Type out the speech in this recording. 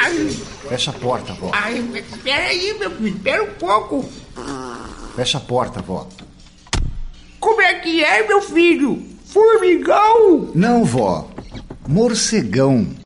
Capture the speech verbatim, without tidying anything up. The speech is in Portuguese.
Ai, Fecha a porta, vó. ai, espera aí, meu filho, espera um pouco. Fecha a porta, vó. Como é que é, meu filho? Formigão? Não, vó. Morcegão.